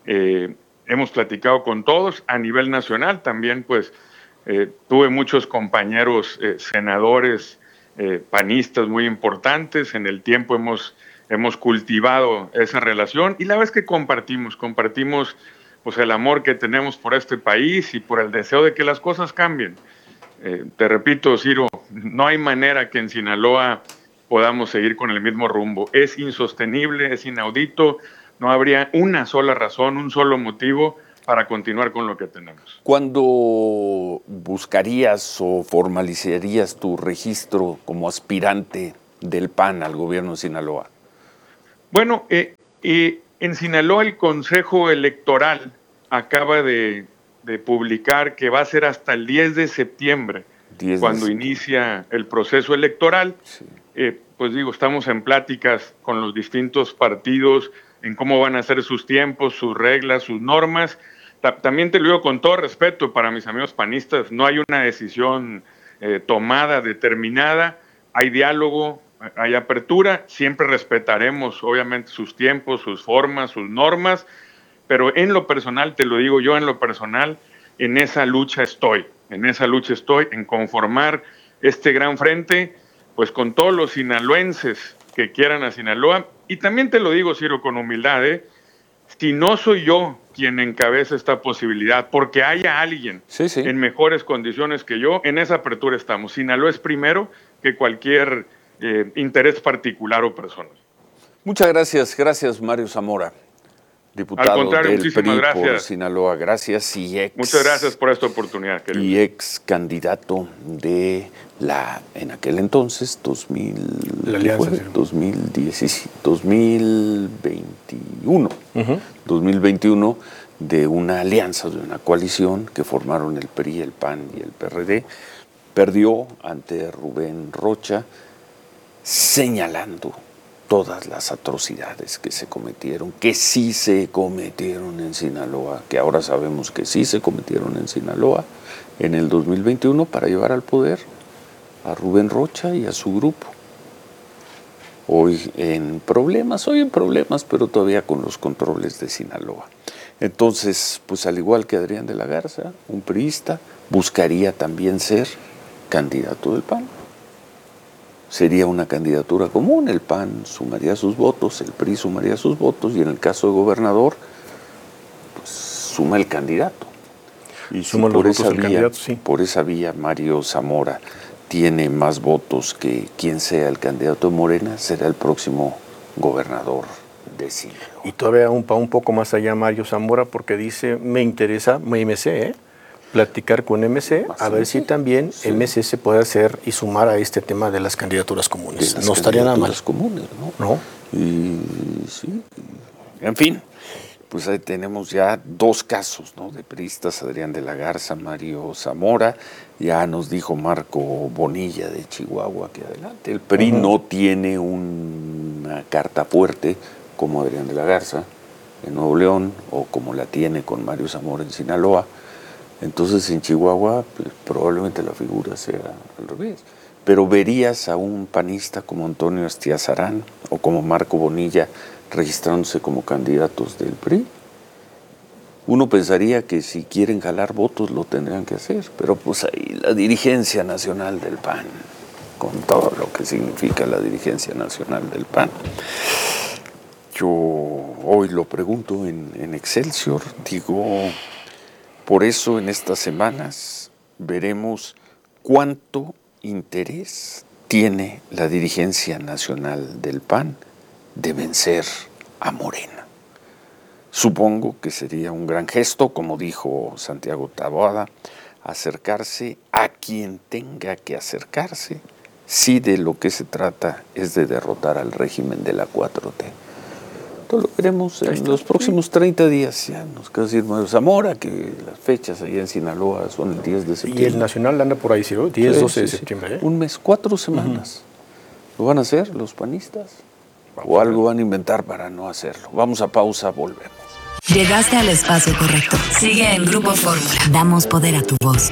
hemos platicado con todos a nivel nacional, también pues tuve muchos compañeros senadores panistas muy importantes, en el tiempo hemos cultivado esa relación, y la vez que compartimos pues el amor que tenemos por este país y por el deseo de que las cosas cambien. Te repito, Ciro, no hay manera que en Sinaloa podamos seguir con el mismo rumbo. Es insostenible, es inaudito, no habría una sola razón, un solo motivo para continuar con lo que tenemos. ¿Cuándo buscarías o formalizarías tu registro como aspirante del PAN al gobierno de Sinaloa? Bueno, en Sinaloa el Consejo Electoral acaba de publicar que va a ser hasta el 10 de septiembre, cuando inicia el proceso electoral. Sí. Pues digo, estamos en pláticas con los distintos partidos en cómo van a ser sus tiempos, sus reglas, sus normas. También te lo digo con todo respeto para mis amigos panistas, no hay una decisión tomada, determinada, hay diálogo, hay apertura, siempre respetaremos obviamente sus tiempos, sus formas, sus normas, pero en lo personal, te lo digo yo en lo personal, en esa lucha estoy, en conformar este gran frente, pues con todos los sinaloenses que quieran a Sinaloa, y también te lo digo, Ciro, con humildad, si no soy yo quien encabeza esta posibilidad, porque haya alguien en mejores condiciones que yo, en esa apertura estamos. Sinaloa es primero que cualquier interés particular o personal. Muchas gracias Mario Zamora, diputado del PRI por Sinaloa. Gracias muchas gracias por esta oportunidad, querido. Y ex candidato de en aquel entonces, 2021, 2021, de una alianza, de una coalición que formaron el PRI, el PAN y el PRD, perdió ante Rubén Rocha, señalando todas las atrocidades que se cometieron, que sí se cometieron en Sinaloa, que ahora sabemos que sí se cometieron en Sinaloa, en el 2021, para llevar al poder a Rubén Rocha y a su grupo. Hoy en problemas, pero todavía con los controles de Sinaloa. Entonces, pues al igual que Adrián de la Garza, un priista, buscaría también ser candidato del PAN. Sería una candidatura común, el PAN sumaría sus votos, el PRI sumaría sus votos, y en el caso de gobernador, pues suma el candidato. Y si por esa vía Mario Zamora tiene más votos que quien sea el candidato de Morena, será el próximo gobernador de Sinaloa. Y todavía un poco más allá Mario Zamora, porque dice, me interesa, MC, platicar con MC, a ver si también MC se puede hacer y sumar a este tema de las candidaturas comunes. No estaría nada mal. Comunes, ¿no? Y sí, en fin, pues ahí tenemos ya dos casos, ¿no?, de priistas, Adrián de la Garza, Mario Zamora. Ya nos dijo Marco Bonilla de Chihuahua que adelante. El PRI no tiene una carta fuerte como Adrián de la Garza en Nuevo León o como la tiene con Mario Zamora en Sinaloa. Entonces en Chihuahua pues, probablemente la figura sea al revés. Pero verías a un panista como Antonio Astiazarán o como Marco Bonilla registrándose como candidatos del PRI. Uno pensaría que si quieren jalar votos lo tendrían que hacer, pero pues ahí la dirigencia nacional del PAN, con todo lo que significa la dirigencia nacional del PAN. Yo hoy lo pregunto en Excelsior, digo, por eso en estas semanas veremos cuánto interés tiene la dirigencia nacional del PAN de vencer a Morena. Supongo que sería un gran gesto, como dijo Santiago Taboada, acercarse a quien tenga que acercarse, si de lo que se trata es de derrotar al régimen de la 4T. Esto lo veremos en los próximos 30 días. Ya nos queda decir Mario Zamora que las fechas allá en Sinaloa son el 10 de septiembre. Y el nacional anda por ahí, ¿sí? 10, 12 de septiembre. Un mes, 4 semanas. ¿Lo van a hacer los panistas? ¿O algo van a inventar para no hacerlo? Vamos a pausa, volvemos. Llegaste al espacio correcto. Sigue en Grupo Fórmula. Damos poder a tu voz.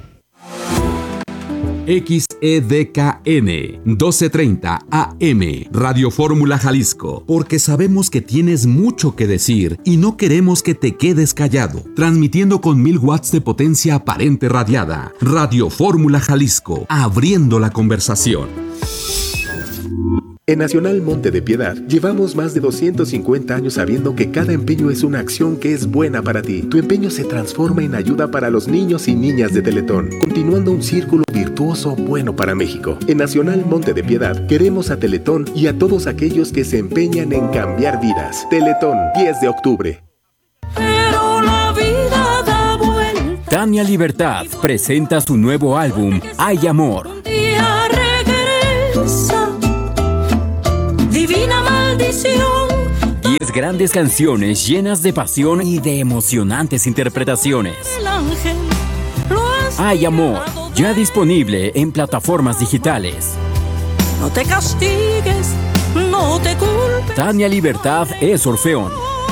XEDKN 1230 AM Radio Fórmula Jalisco, porque sabemos que tienes mucho que decir y no queremos que te quedes callado. Transmitiendo con 1000 watts de potencia aparente radiada. Radio Fórmula Jalisco, abriendo la conversación. En Nacional Monte de Piedad, llevamos más de 250 años sabiendo que cada empeño es una acción que es buena para ti. Tu empeño se transforma en ayuda para los niños y niñas de Teletón, continuando un círculo virtuoso bueno para México. En Nacional Monte de Piedad, queremos a Teletón y a todos aquellos que se empeñan en cambiar vidas. Teletón, 10 de octubre. Pero la vida da vuelta. Tania Libertad presenta su nuevo álbum, Hay Amor. Un día regresa. Divina maldición. 10 grandes canciones llenas de pasión y de emocionantes interpretaciones. El ángel Hay Amor, ya disponible en plataformas digitales. no te castigues, no te culpes. Tania Libertad es Orfeón.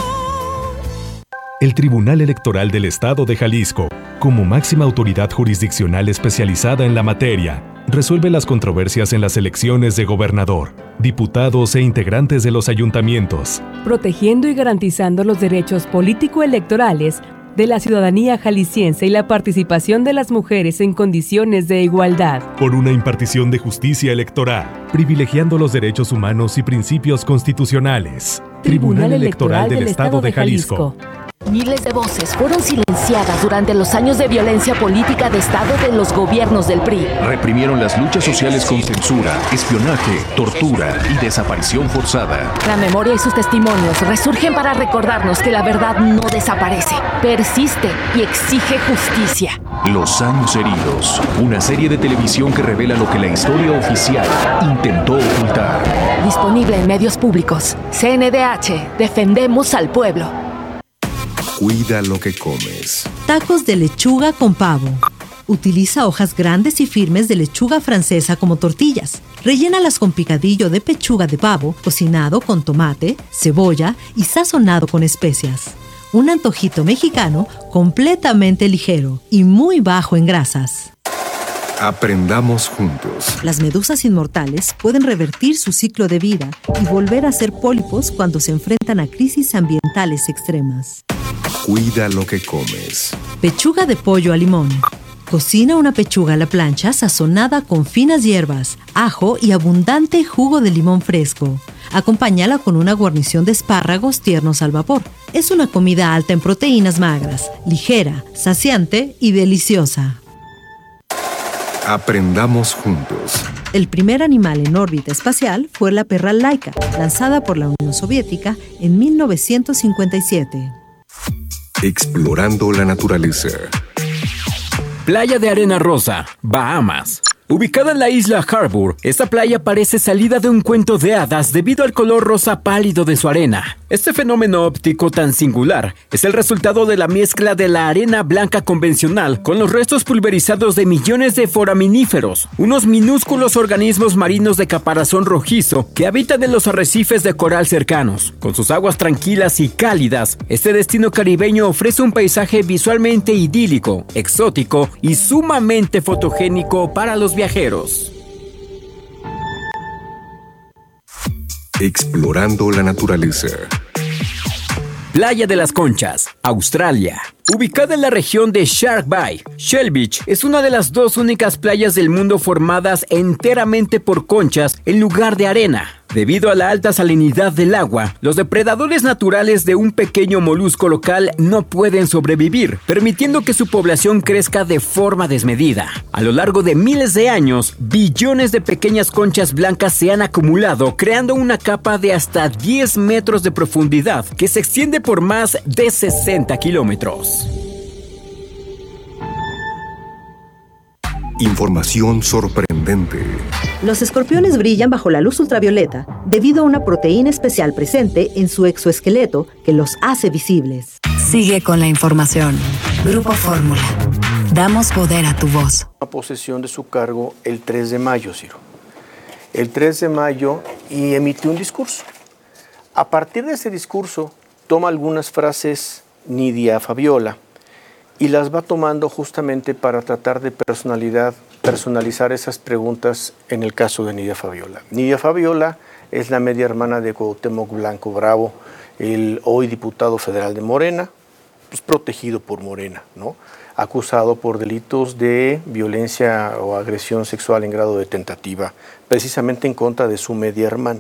El Tribunal Electoral del Estado de Jalisco, como máxima autoridad jurisdiccional especializada en la materia, resuelve las controversias en las elecciones de gobernador, diputados e integrantes de los ayuntamientos, protegiendo y garantizando los derechos político-electorales de la ciudadanía jalisciense y la participación de las mujeres en condiciones de igualdad. por una impartición de justicia electoral, privilegiando los derechos humanos y principios constitucionales. Tribunal Electoral del Estado de Jalisco. Miles de voces fueron silenciadas durante los años de violencia política de Estado de los gobiernos del PRI. Reprimieron las luchas sociales con censura, espionaje, tortura y desaparición forzada. La memoria y sus testimonios resurgen para recordarnos que la verdad no desaparece, persiste y exige justicia. Los años heridos. Una serie de televisión que revela lo que la historia oficial intentó ocultar. Disponible en medios públicos. CNDH, defendemos al pueblo. Cuida lo que comes. Tacos de lechuga con pavo. Utiliza hojas grandes y firmes de lechuga francesa como tortillas. Rellénalas con picadillo de pechuga de pavo, cocinado con tomate, cebolla y sazonado con especias. Un antojito mexicano completamente ligero y muy bajo en grasas. Aprendamos juntos. Las medusas inmortales pueden revertir su ciclo de vida y volver a ser pólipos cuando se enfrentan a crisis ambientales extremas. Cuida lo que comes. Pechuga de pollo a limón. Cocina una pechuga a la plancha sazonada con finas hierbas, ajo y abundante jugo de limón fresco. Acompáñala con una guarnición de espárragos tiernos al vapor. Es una comida alta en proteínas magras, ligera, saciante y deliciosa. Aprendamos juntos. El primer animal en órbita espacial fue la perra Laika, lanzada por la Unión Soviética en 1957. Explorando la naturaleza. Playa de Arena Rosa, Bahamas. Ubicada en la isla Harbour, esta playa parece salida de un cuento de hadas debido al color rosa pálido de su arena. Este fenómeno óptico tan singular es el resultado de la mezcla de la arena blanca convencional con los restos pulverizados de millones de foraminíferos, unos minúsculos organismos marinos de caparazón rojizo que habitan en los arrecifes de coral cercanos. Con sus aguas tranquilas y cálidas, este destino caribeño ofrece un paisaje visualmente idílico, exótico y sumamente fotogénico para los viajeros. Explorando la naturaleza. Playa de las Conchas, Australia. Ubicada en la región de Shark Bay, Shell Beach es una de las 2 únicas playas del mundo formadas enteramente por conchas en lugar de arena. Debido a la alta salinidad del agua, los depredadores naturales de un pequeño molusco local no pueden sobrevivir, permitiendo que su población crezca de forma desmedida. A lo largo de miles de años, billones de pequeñas conchas blancas se han acumulado, creando una capa de hasta 10 metros de profundidad que se extiende por más de 60 kilómetros. Información sorprendente. Los escorpiones brillan bajo la luz ultravioleta debido a una proteína especial presente en su exoesqueleto que los hace visibles. Sigue con la información. Grupo Fórmula. Damos poder a tu voz. La posesión de su cargo el 3 de mayo, Ciro. El 3 de mayo y emitió un discurso. A partir de ese discurso, toma algunas frases Nidia Fabiola y las va tomando justamente para tratar de personalizar esas preguntas en el caso de Nidia Fabiola. Nidia Fabiola es la media hermana de Cuauhtémoc Blanco Bravo, el hoy diputado federal de Morena, protegido por Morena, ¿no? Acusado por delitos de violencia o agresión sexual en grado de tentativa, precisamente en contra de su media hermana,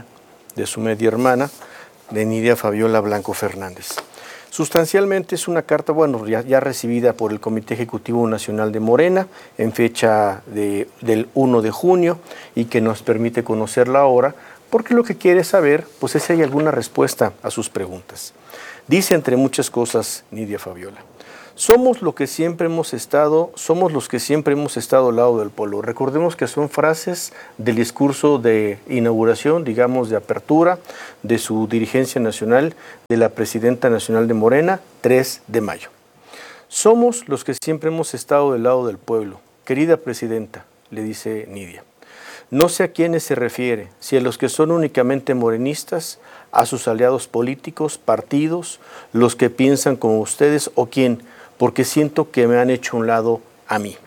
de Nidia Fabiola Blanco Fernández. Sustancialmente es una carta, bueno, ya recibida por el Comité Ejecutivo Nacional de Morena en fecha del 1 de junio y que nos permite conocerla ahora, porque lo que quiere saber pues es si hay alguna respuesta a sus preguntas. Dice entre muchas cosas Nidia Fabiola: somos los que siempre hemos estado al lado del pueblo. Recordemos que son frases del discurso de inauguración, digamos de apertura, de su dirigencia nacional, de la presidenta nacional de Morena, 3 de mayo. Somos los que siempre hemos estado del lado del pueblo. Querida presidenta, le dice Nidia, no sé a quiénes se refiere, si a los que son únicamente morenistas, a sus aliados políticos, partidos, los que piensan como ustedes o quién, porque siento que me han hecho a un lado a mí.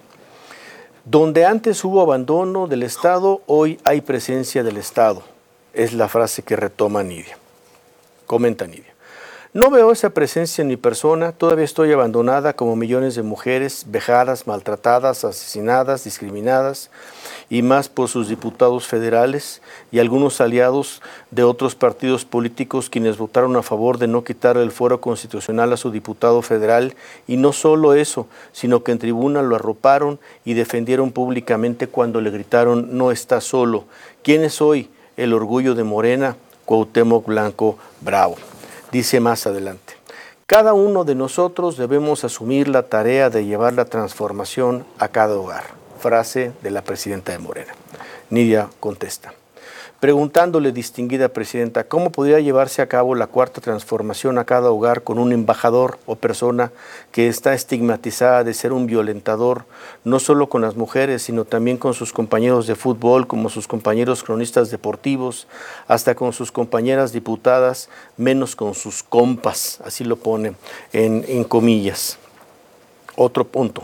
Donde antes hubo abandono del Estado, hoy hay presencia del Estado. Es la frase que retoma Nidia. Comenta Nidia. No veo esa presencia en mi persona, todavía estoy abandonada como millones de mujeres, vejadas, maltratadas, asesinadas, discriminadas, y más por sus diputados federales y algunos aliados de otros partidos políticos quienes votaron a favor de no quitarle el fuero constitucional a su diputado federal, y no solo eso, sino que en tribuna lo arroparon y defendieron públicamente cuando le gritaron no está solo. ¿Quién es hoy el orgullo de Morena? Cuauhtémoc Blanco Bravo. Dice más adelante, cada uno de nosotros debemos asumir la tarea de llevar la transformación a cada hogar. Frase de la presidenta de Morena. Nidia contesta, preguntándole, distinguida presidenta, ¿cómo podría llevarse a cabo la cuarta transformación a cada hogar con un embajador o persona que está estigmatizada de ser un violentador, no solo con las mujeres, sino también con sus compañeros de fútbol, como sus compañeros cronistas deportivos, hasta con sus compañeras diputadas, menos con sus compas, así lo pone en comillas. Otro punto.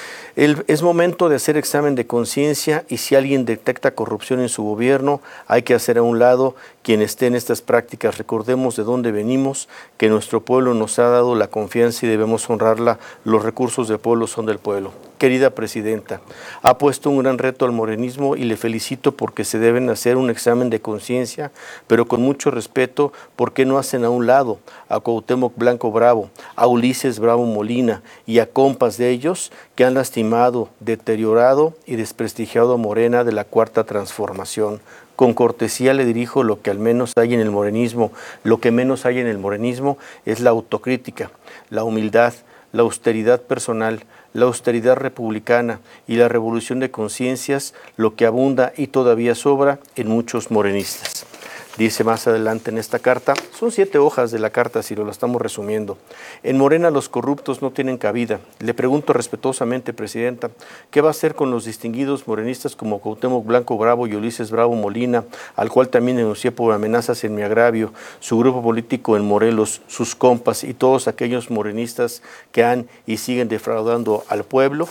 Es momento de hacer examen de conciencia y si alguien detecta corrupción en su gobierno, hay que hacer a un lado quien esté en estas prácticas. Recordemos de dónde venimos, que nuestro pueblo nos ha dado la confianza y debemos honrarla. Los recursos del pueblo son del pueblo. Querida presidenta, ha puesto un gran reto al morenismo y le felicito porque se deben hacer un examen de conciencia, pero con mucho respeto, ¿por qué no hacen a un lado a Cuauhtémoc Blanco Bravo, a Ulises Bravo Molina y a compas de ellos que han lastimado, deteriorado y desprestigiado a Morena de la cuarta transformación? Con cortesía le dirijo lo que al menos hay en el morenismo. Lo que menos hay en el morenismo es la autocrítica, la humildad, la austeridad personal, la austeridad republicana y la revolución de conciencias, lo que abunda y todavía sobra en muchos morenistas. Dice más adelante en esta carta, son 7 hojas de la carta si lo estamos resumiendo. En Morena los corruptos no tienen cabida. Le pregunto respetuosamente, presidenta, ¿qué va a hacer con los distinguidos morenistas como Cuauhtémoc Blanco Bravo y Ulises Bravo Molina, al cual también denuncié por amenazas en mi agravio, su grupo político en Morelos, sus compas y todos aquellos morenistas que han y siguen defraudando al pueblo?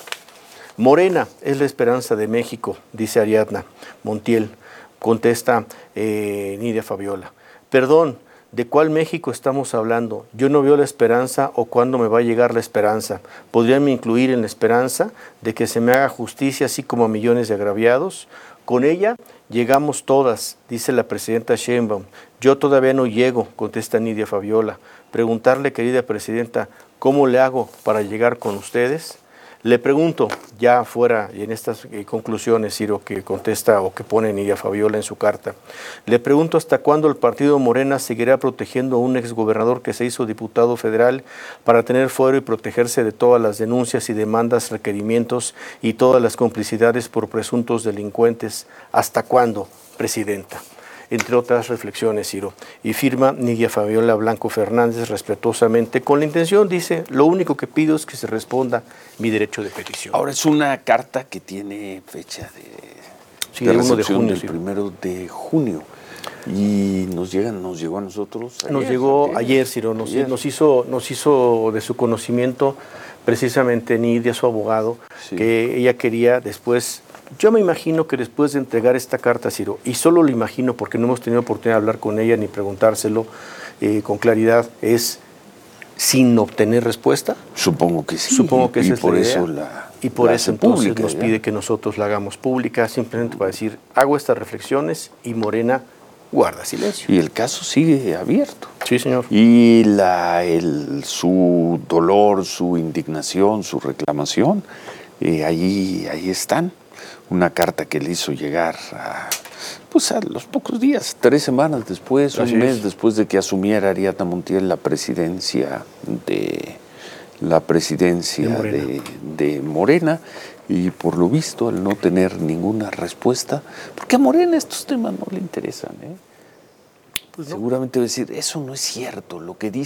Morena es la esperanza de México, dice Ariadna Montiel. Contesta Nidia Fabiola. Perdón, ¿de cuál México estamos hablando? Yo no veo la esperanza o cuándo me va a llegar la esperanza. ¿Podrían incluir en la esperanza de que se me haga justicia así como a millones de agraviados? Con ella llegamos todas, dice la presidenta Sheinbaum. Yo todavía no llego, contesta Nidia Fabiola. Preguntarle, querida presidenta, ¿cómo le hago para llegar con ustedes? Le pregunto, ya fuera, y en estas conclusiones, Ciro, que contesta o que pone Nidia Fabiola en su carta, le pregunto hasta cuándo el partido Morena seguirá protegiendo a un exgobernador que se hizo diputado federal para tener fuero y protegerse de todas las denuncias y demandas, requerimientos y todas las complicidades por presuntos delincuentes. ¿Hasta cuándo, presidenta? Entre otras reflexiones, Ciro. Y firma Nidia Fabiola Blanco Fernández respetuosamente, con la intención, dice, lo único que pido es que se responda mi derecho de petición. Ahora es una carta que tiene fecha de recepción del 1 de junio. Y nos llegó a nosotros ayer. Nos llegó ayer, Ciro, nos hizo de su conocimiento precisamente Nidia, su abogado, sí, que ella quería después. Yo me imagino que después de entregar esta carta, Ciro, y solo lo imagino porque no hemos tenido oportunidad de hablar con ella ni preguntárselo con claridad, es sin obtener respuesta? Supongo que sí. Supongo que esa es por la eso idea. Y por eso entonces pública, nos pide que nosotros la hagamos pública, simplemente para decir, hago estas reflexiones y Morena guarda silencio. Y el caso sigue abierto. Sí, señor. Y su dolor, su indignación, su reclamación, ahí están. Una carta que le hizo llegar a los pocos días, 3 semanas después, un mes después de que asumiera Ariadna Montiel la presidencia de Morena, y por lo visto, al no tener ninguna respuesta, porque a Morena estos temas no le interesan, pues no. Seguramente va a decir, eso no es cierto, lo que dice